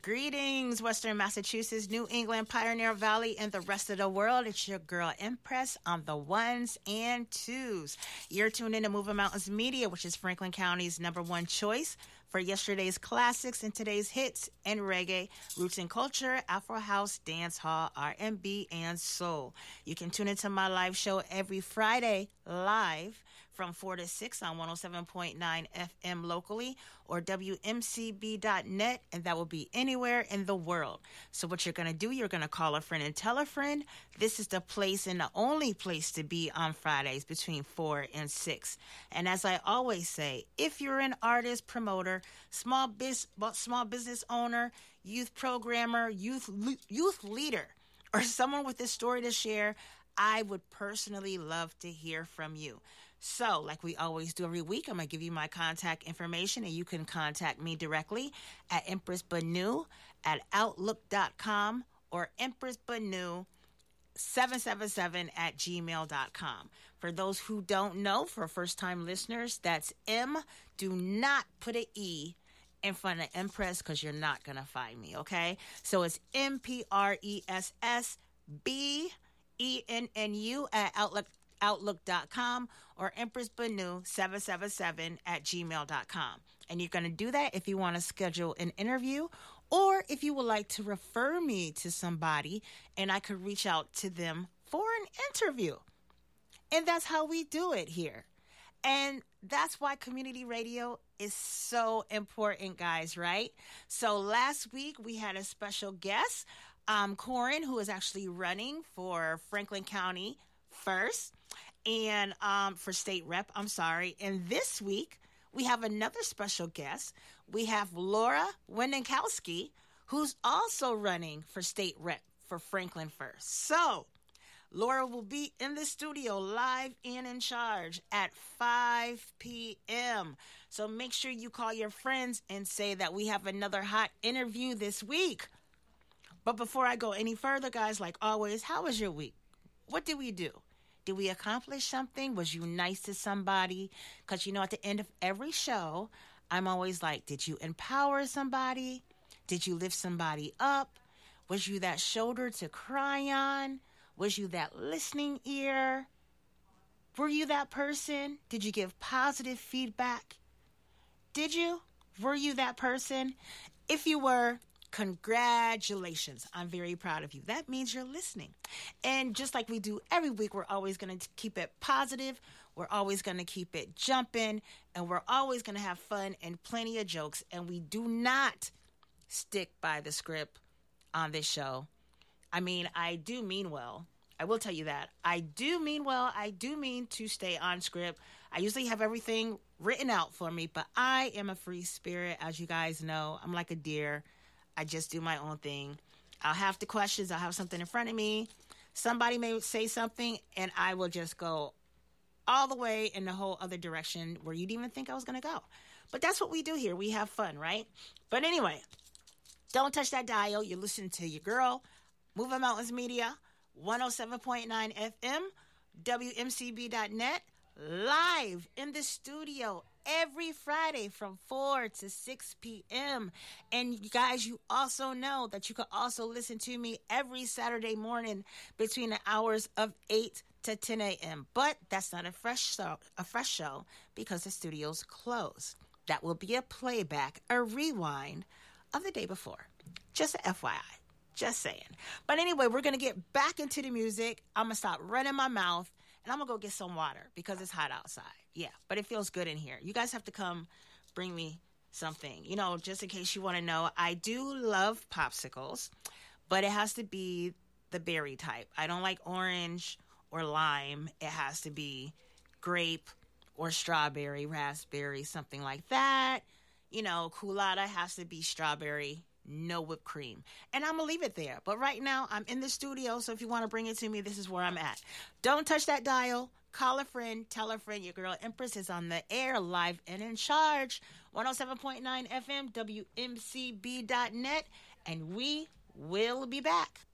Greetings, Western Massachusetts, New England, Pioneer Valley, and the rest of the world. It's your girl Empress on the ones and twos. You're tuned in to Moving Mountains Media, which is Franklin County's #1 choice for yesterday's classics and today's hits in reggae, roots and culture, Afro house, dance hall, R&B, and soul. You can tune into my live show every Friday live from 4 to 6 on 107.9 FM locally or WMCB.net, and that will be anywhere in the world. So what you're going to do, you're going to call a friend and tell a friend. This is the place and the only place to be on Fridays between 4 and 6. And as I always say, if you're an artist, promoter, small business owner, youth programmer, youth leader, or someone with a story to share, I would personally love to hear from you. So, like we always do every week, I'm going to give you my contact information, and you can contact me directly at empressbanu@outlook.com or empressbanu777@gmail.com. For those who don't know, for first-time listeners, that's M. Do not put an E in front of Empress because you're not going to find me, okay? So it's empressbenu@outlook.com or empressbanu777@gmail.com. And you're going to do that if you want to schedule an interview or if you would like to refer me to somebody and I could reach out to them for an interview. And that's how we do it here. And that's why community radio is so important, guys, right? So last week we had a special guest, Corin, who is actually running for Franklin County first and for state rep, And this week we have another special guest. We have Laura Winninkowski, who's also running for state rep for Franklin first. So Laura will be in the studio live and in charge at 5 p.m. So make sure you call your friends and say that we have another hot interview this week. But before I go any further, guys, like always, how was your week? What did we do? Did we accomplish something? Was you nice to somebody? Because, at the end of every show, I'm always like, did you empower somebody? Did you lift somebody up? Was you that shoulder to cry on? Was you that listening ear? Were you that person? Did you give positive feedback? Did you? Were you that person? If you were, congratulations. I'm very proud of you. That means you're listening. And just like we do every week, we're always going to keep it positive. We're always going to keep it jumping. And we're always going to have fun and plenty of jokes. And we do not stick by the script on this show. I mean, I do mean well. I will tell you that. I do mean well. I do mean to stay on script. I usually have everything written out for me, but I am a free spirit, as you guys know. I'm like a deer. I just do my own thing. I'll have the questions. I'll have something in front of me. Somebody may say something, and I will just go all the way in the whole other direction where you didn't even think I was going to go. But that's what we do here. We have fun, right? But anyway, don't touch that dial. You're listening to your girl, Moving Mountains Media, 107.9 FM, WMCB.net, live in the studio every Friday from 4 to 6 p.m. And you guys, you also know that you can also listen to me every Saturday morning between the hours of 8 to 10 a.m. But that's not a fresh show because the studio's closed. That will be a playback, a rewind of the day before. Just a FYI. Just saying. But anyway, we're going to get back into the music. I'm going to stop running my mouth, and I'm going to go get some water because it's hot outside. Yeah, but it feels good in here. You guys have to come bring me something. Just in case you want to know, I do love popsicles, but it has to be the berry type. I don't like orange or lime. It has to be grape or strawberry, raspberry, something like that. Coolada has to be strawberry, no whipped cream. And I'm going to leave it there. But right now, I'm in the studio, so if you want to bring it to me, this is where I'm at. Don't touch that dial. Call a friend. Tell a friend. Your girl Empress is on the air, live and in charge. 107.9 FM, WMCB.net. And we will be back.